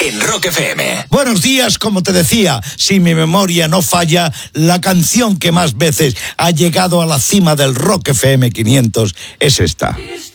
en Rock FM. Buenos días, como te decía, si mi memoria no falla, la canción que más veces ha llegado a la cima del Rock FM 500 es esta.